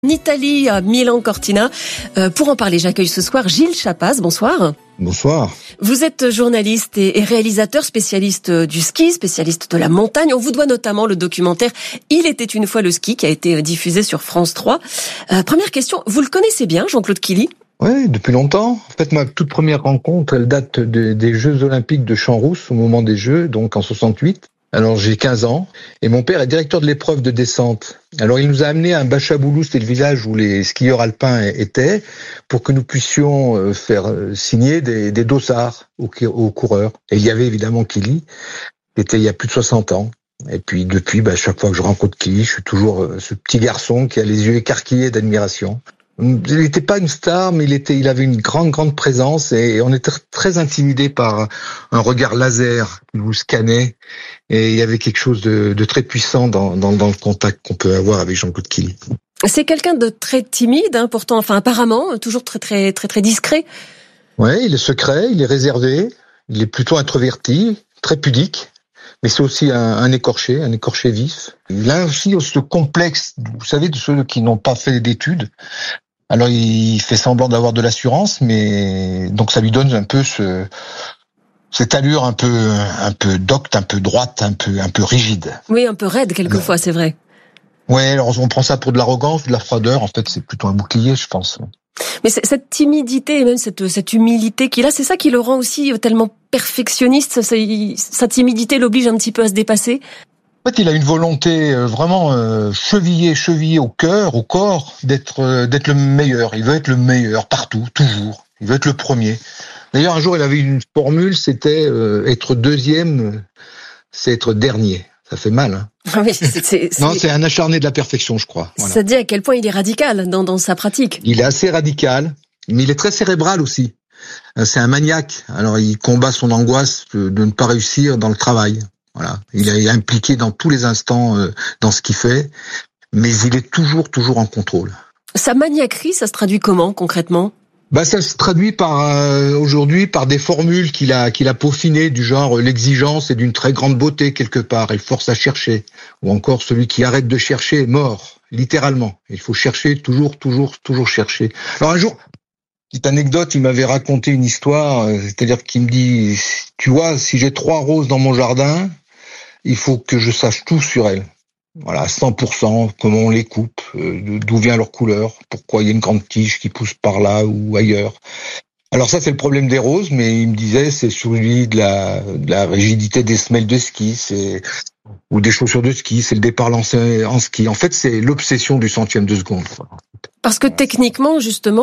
En Italie, à Milan-Cortina. Pour en parler, j'accueille ce soir Gilles Chapaz. Bonsoir. Bonsoir. Vous êtes journaliste et réalisateur, spécialiste du ski, spécialiste de la montagne. On vous doit notamment le documentaire « Il était une fois le ski » qui a été diffusé sur France 3. Première question, vous le connaissez bien, Jean-Claude Killy ? Oui, depuis longtemps. En fait, ma toute première rencontre, elle date des Jeux Olympiques de Champs-Rousses, au moment des Jeux, donc en 68. Alors j'ai 15 ans et mon père est directeur de l'épreuve de descente. Alors il nous a amenés à un Bachaboulou, c'était le village où les skieurs alpins étaient, pour que nous puissions faire signer des dossards aux coureurs. Et il y avait évidemment Killy, qui était il y a plus de 60 ans. Et puis depuis, chaque fois que je rencontre Killy, je suis toujours ce petit garçon qui a les yeux écarquillés d'admiration. Il n'était pas une star, mais il avait une grande présence et on était très intimidés par un regard laser qui vous scannait. Et il y avait quelque chose de très puissant dans le contact qu'on peut avoir avec Jean-Claude Killy. C'est quelqu'un de très timide, pourtant, apparemment, toujours très discret. Ouais, il est secret, il est réservé, il est plutôt introverti, très pudique. Mais c'est aussi un écorché vif. Il a aussi ce complexe, vous savez, de ceux qui n'ont pas fait d'études. Alors il fait semblant d'avoir de l'assurance, mais donc ça lui donne un peu cette allure un peu docte, un peu droite, un peu rigide. Oui, un peu raide quelquefois, c'est vrai. Ouais, alors on prend ça pour de l'arrogance, de la froideur. En fait, c'est plutôt un bouclier, je pense. Mais cette timidité et même cette humilité qu'il a, c'est ça qui le rend aussi tellement perfectionniste. Sa timidité l'oblige un petit peu à se dépasser. En fait, il a une volonté vraiment chevillée au cœur, au corps, d'être le meilleur. Il veut être le meilleur partout, toujours. Il veut être le premier. D'ailleurs, un jour, il avait une formule, c'était être deuxième, c'est être dernier. Ça fait mal, hein. Oui, Non, c'est un acharné de la perfection, je crois. Voilà. Ça dit à quel point il est radical dans sa pratique. Il est assez radical, mais il est très cérébral aussi. C'est un maniaque. Alors, il combat son angoisse de ne pas réussir dans le travail. Voilà. Il est impliqué dans tous les instants dans ce qu'il fait, mais il est toujours en contrôle. Sa maniaquerie, ça se traduit comment, concrètement ? Ça se traduit aujourd'hui par des formules qu'il a peaufinées, du genre l'exigence est d'une très grande beauté quelque part, elle force à chercher. Ou encore celui qui arrête de chercher est mort, littéralement. Il faut chercher, toujours chercher. Alors un jour, petite anecdote, il m'avait raconté une histoire, c'est-à-dire qu'il me dit, tu vois, si j'ai 3 roses dans mon jardin, il faut que je sache tout sur elles. Voilà, 100%, comment on les coupe, d'où vient leur couleur, pourquoi il y a une grande tige qui pousse par là ou ailleurs. Alors ça, c'est le problème des roses, mais il me disait, c'est celui de la rigidité des semelles de ski, ou des chaussures de ski, c'est le départ lancé en ski. En fait, c'est l'obsession du centième de seconde. Parce que techniquement,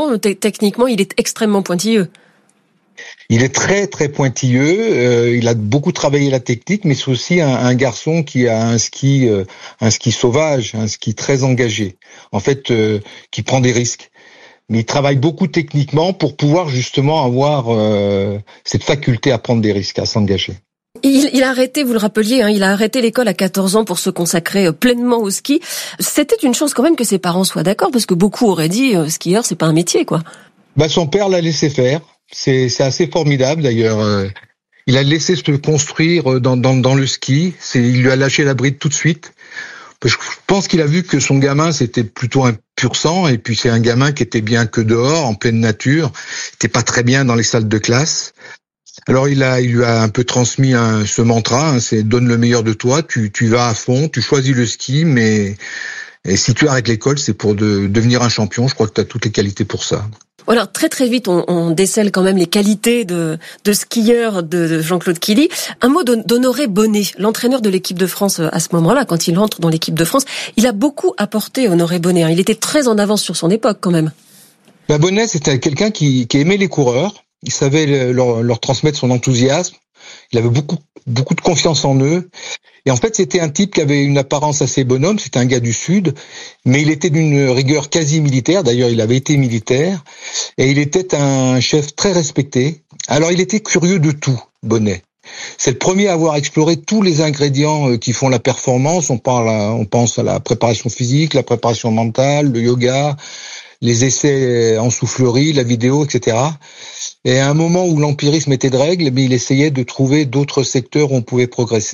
il est extrêmement pointilleux. Il est très pointilleux, il a beaucoup travaillé la technique, mais c'est aussi un garçon qui a un ski sauvage, un ski très engagé, en fait, qui prend des risques. Mais il travaille beaucoup techniquement pour pouvoir justement avoir cette faculté à prendre des risques, à s'engager. Il a arrêté, vous le rappeliez, il a arrêté l'école à 14 ans pour se consacrer pleinement au ski. C'était une chance quand même que ses parents soient d'accord, parce que beaucoup auraient dit skieur, c'est pas un métier, quoi. Son père l'a laissé faire. C'est assez formidable d'ailleurs. Il a laissé se construire dans le ski. Il lui a lâché la bride tout de suite. Je pense qu'il a vu que son gamin c'était plutôt un pur sang, et puis c'est un gamin qui était bien que dehors, en pleine nature. Il était pas très bien dans les salles de classe. Alors il lui a un peu transmis ce mantra, c'est donne le meilleur de toi. Tu vas à fond, tu choisis le ski, mais si tu arrêtes l'école, c'est pour devenir un champion. Je crois que tu as toutes les qualités pour ça. Alors très vite, on décèle quand même les qualités de skieur de Jean-Claude Killy. Un mot d'Honoré Bonnet, l'entraîneur de l'équipe de France à ce moment-là, quand il entre dans l'équipe de France. Il a beaucoup apporté, Honoré Bonnet. Il était très en avance sur son époque quand même. Bonnet, c'était quelqu'un qui aimait les coureurs. Il savait leur transmettre son enthousiasme. Il avait beaucoup de confiance en eux. Et en fait, c'était un type qui avait une apparence assez bonhomme. C'était un gars du Sud, mais il était d'une rigueur quasi militaire. D'ailleurs, il avait été militaire. Et il était un chef très respecté. Alors, il était curieux de tout, Bonnet. C'est le premier à avoir exploré tous les ingrédients qui font la performance. On pense à la préparation physique, la préparation mentale, le yoga, les essais en soufflerie, la vidéo, etc. Et à un moment où l'empirisme était de règle, il essayait de trouver d'autres secteurs où on pouvait progresser.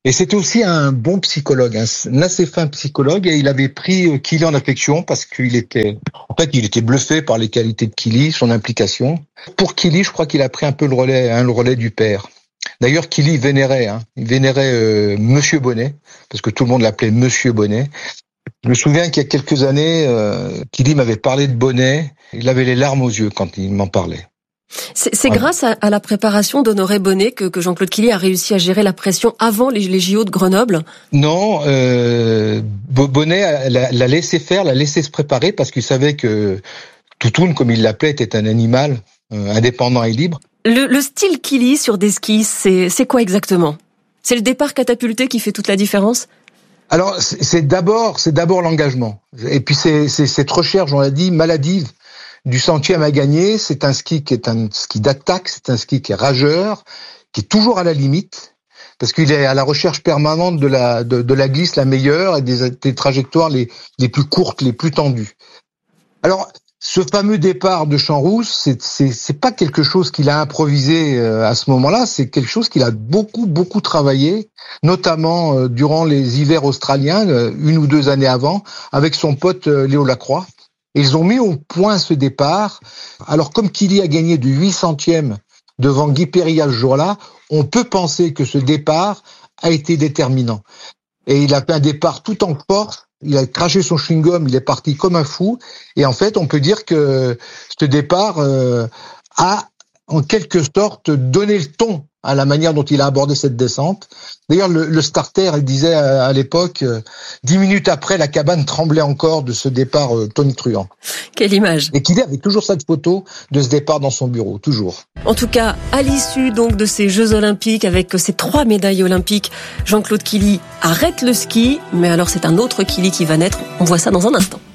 Et c'était aussi un bon psychologue, un assez fin psychologue, et il avait pris Killy en affection parce qu'il était bluffé par les qualités de Killy, son implication. Pour Killy, je crois qu'il a pris un peu le relais du père. D'ailleurs, Killy vénérait Monsieur Bonnet, parce que tout le monde l'appelait Monsieur Bonnet. Je me souviens qu'il y a quelques années, Killy m'avait parlé de Bonnet. Il avait les larmes aux yeux quand il m'en parlait. C'est grâce à la préparation d'Honoré Bonnet que Jean-Claude Killy a réussi à gérer la pression avant les JO de Grenoble. Non, Bonnet l'a laissé faire, l'a laissé se préparer parce qu'il savait que Toutoune, comme il l'appelait, était un animal indépendant et libre. Le style Killy sur des skis, c'est quoi exactement? C'est le départ catapulté qui fait toute la différence? Alors, c'est d'abord l'engagement. Et puis c'est cette recherche, on l'a dit, maladive du centième à gagner. C'est un ski qui est un ski d'attaque, c'est un ski qui est rageur, qui est toujours à la limite, parce qu'il est à la recherche permanente de la glisse la meilleure et des trajectoires les plus courtes, les plus tendues. Alors, ce fameux départ de Champs-Rousses, c'est pas quelque chose qu'il a improvisé à ce moment-là, c'est quelque chose qu'il a beaucoup travaillé, notamment durant les hivers australiens, 1 ou 2 années avant, avec son pote Léo Lacroix. Et ils ont mis au point ce départ. Alors, comme Killy a gagné du 800e devant Guy Périllat ce jour-là, on peut penser que ce départ a été déterminant. Et il a fait un départ tout en force. Il a craché son chewing-gum, il est parti comme un fou. Et en fait, on peut dire que ce départ a, en quelque sorte, donné le ton à la manière dont il a abordé cette descente. D'ailleurs, le starter, il disait à l'époque, 10 minutes après, la cabane tremblait encore de ce départ tonitruant. Quelle image! Et qu'il avait toujours cette photo de ce départ dans son bureau, toujours. En tout cas, à l'issue donc de ces Jeux Olympiques, avec ces 3 médailles olympiques, Jean-Claude Killy arrête le ski, mais alors c'est un autre Killy qui va naître. On voit ça dans un instant.